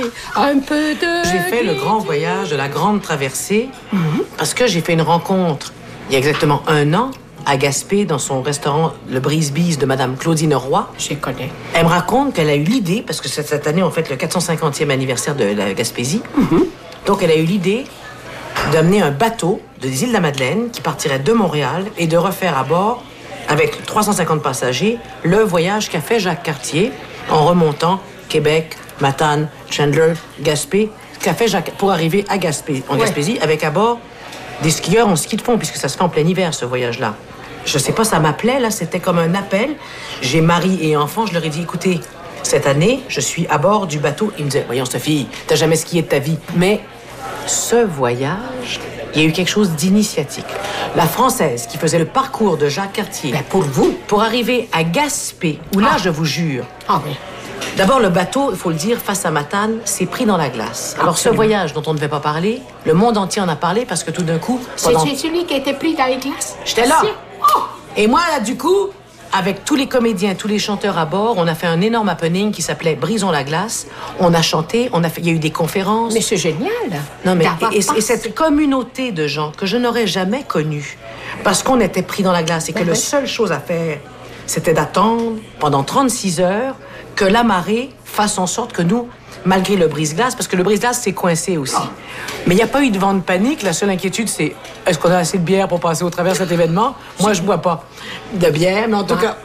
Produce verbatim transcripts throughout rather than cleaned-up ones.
Un peu de... J'ai fait le grand voyage de la grande traversée mm-hmm. parce que j'ai fait une rencontre il y a exactement un an à Gaspé, dans son restaurant Le Brise-Bise de Madame Claudine Roy. Je connais. Elle me raconte qu'elle a eu l'idée, parce que cette année, on fête le quatre cent cinquantième anniversaire de la Gaspésie. Mm-hmm. Donc, elle a eu l'idée d'amener un bateau des îles de la Madeleine qui partirait de Montréal et de refaire à bord, avec trois cent cinquante passagers, le voyage qu'a fait Jacques Cartier en remontant Québec, Matane, Chandler, Gaspé, qu'a fait Jacques pour arriver à Gaspé, en ouais. Gaspésie, avec à bord des skieurs en ski de fond, puisque ça se fait en plein hiver, ce voyage-là. Je sais pas, ça m'appelait, là, c'était comme un appel. J'ai mari et enfant, je leur ai dit, écoutez, cette année, je suis à bord du bateau. Ils me disaient, voyons, Sophie, t'as jamais skié de ta vie. Mais ce voyage, il y a eu quelque chose d'initiatique. La Française qui faisait le parcours de Jacques Cartier, ben pour vous, pour arriver à Gaspé, où là, ah. je vous jure... Ah oui. D'abord, le bateau, il faut le dire, face à Matane, s'est pris dans la glace. Alors, Absolument. Ce voyage dont on ne devait pas parler, le monde entier en a parlé parce que tout d'un coup... Pendant... C'est celui qui a été pris dans les glaces? J'étais là. Oh! Et moi, là, du coup, avec tous les comédiens, tous les chanteurs à bord, on a fait un énorme happening qui s'appelait Brisons la glace. On a chanté, on a fait... il y a eu des conférences. Mais c'est génial. Non, mais... Et, et, et cette communauté de gens que je n'aurais jamais connue parce qu'on était pris dans la glace et que ben la oui. seule chose à faire, c'était d'attendre pendant trente-six heures que la marée fasse en sorte que nous, malgré le brise-glace, parce que le brise-glace, c'est coincé aussi. Oh. Mais il n'y a pas eu de vent de panique. La seule inquiétude, c'est est-ce qu'on a assez de bière pour passer au travers de cet événement? Moi, je ne bois pas de bière, mais en tout ah. cas,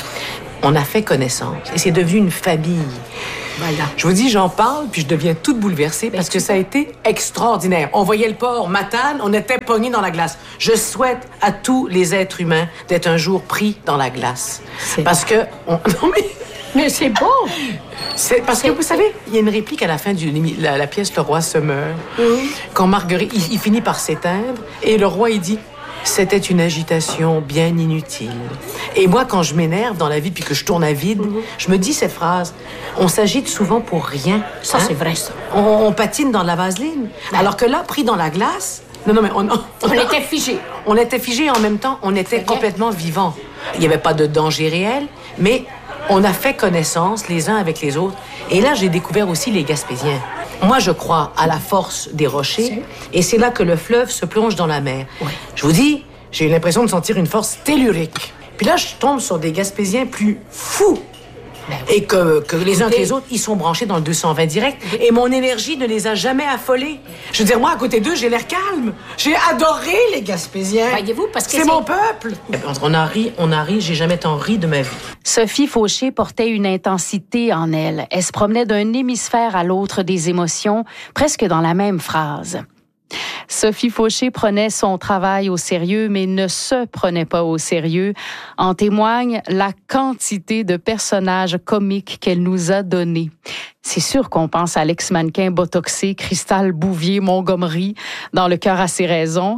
on a fait connaissance. Et c'est devenu une famille. Voilà. Je vous dis, j'en parle, puis je deviens toute bouleversée parce que ça a été extraordinaire. On voyait le port Matane, on était pognés dans la glace. Je souhaite à tous les êtres humains d'être un jour pris dans la glace. C'est parce que... On... Non, mais... Mais c'est beau! C'est parce que, vous savez, il y a une réplique à la fin de la, la pièce « Le roi se meurt mmh. ». Quand Marguerite, il, il finit par s'éteindre, et le roi, il dit « C'était une agitation bien inutile ». Et moi, quand je m'énerve dans la vie, puis que je tourne à vide, mmh. je me dis cette phrase « On s'agite souvent pour rien. » Ça, hein? C'est vrai, ça. On, on patine dans de la vaseline. Ouais. Alors que là, pris dans la glace... Non, non, mais on... On, on était figé. On était figé, et en même temps, on était complètement vivant. Il n'y avait pas de danger réel, mais... On a fait connaissance les uns avec les autres. Et là, j'ai découvert aussi les Gaspésiens. Moi, je crois à la force des rochers. C'est... Et c'est là que le fleuve se plonge dans la mer. Ouais. Je vous dis, j'ai eu l'impression de sentir une force tellurique. Puis là, je tombe sur des Gaspésiens plus fous. Ben oui. Et que, que les uns que les autres, ils sont branchés dans le deux cent vingt direct. Et mon énergie ne les a jamais affolés. Je veux dire, moi, à côté d'eux, j'ai l'air calme. J'ai adoré les Gaspésiens. Voyez-vous, parce que c'est, c'est mon peuple. On a ri, on a ri, j'ai jamais tant ri de ma vie. Sophie Fauché portait une intensité en elle. Elle se promenait d'un hémisphère à l'autre des émotions, presque dans la même phrase. Sophie Fauché prenait son travail au sérieux, mais ne se prenait pas au sérieux. En témoigne la quantité de personnages comiques qu'elle nous a donnés. C'est sûr qu'on pense à l'ex-mannequin botoxé Cristal Bouvier-Montgomery dans Le cœur à ses raisons.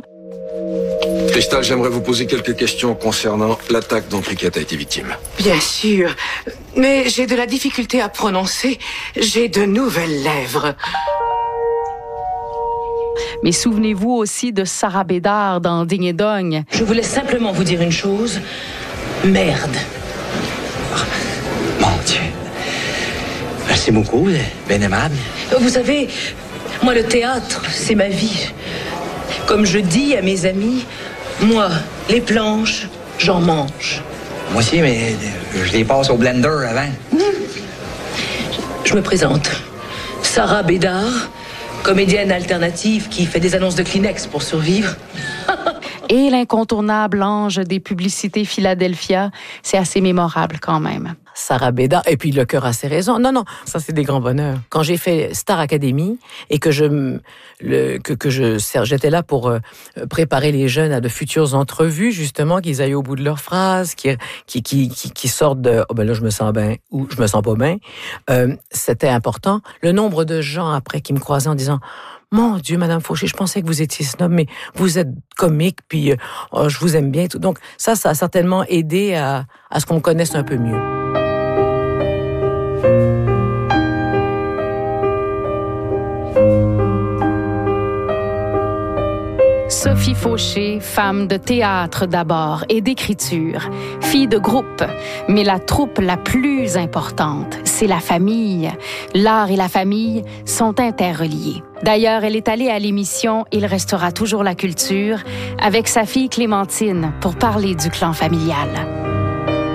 Cristal, j'aimerais vous poser quelques questions concernant l'attaque dont Riquette a été victime. Bien sûr, mais j'ai de la difficulté à prononcer. J'ai de nouvelles lèvres. Mais souvenez-vous aussi de Sarah Bédard dans Ding et Dogne. Je voulais simplement vous dire une chose. Merde. Oh, mon Dieu. Merci beaucoup, bien aimable. Vous savez, moi, le théâtre, c'est ma vie. Comme je dis à mes amis, moi, les planches, j'en mange. Moi aussi, mais je les passe au blender avant. Mmh. Je me présente. Sarah Bédard, comédienne alternative qui fait des annonces de Kleenex pour survivre. Et l'incontournable ange des publicités Philadelphia, c'est assez mémorable quand même. Sarah Bédard, et puis Le cœur a ses raisons. Non, non, ça c'est des grands bonheurs. Quand j'ai fait Star Academy et que je le, que, que je j'étais là pour euh, préparer les jeunes à de futures entrevues, justement, qu'ils aillent au bout de leurs phrases, qui qui qui qui, qui sortent de oh ben là je me sens bien ou je me sens pas bien. Euh, c'était important. Le nombre de gens après qui me croisaient en disant mon Dieu, Madame Fauché, je pensais que vous étiez snob, mais vous êtes comique, puis euh, oh, je vous aime bien. Tout. Donc ça, ça a certainement aidé à, à ce qu'on me connaisse un peu mieux. Sophie Fauché, femme de théâtre d'abord et d'écriture, fille de groupe, mais la troupe la plus importante, c'est la famille. L'art et la famille sont interreliés. D'ailleurs, elle est allée à l'émission Il restera toujours la culture avec sa fille Clémentine pour parler du clan familial.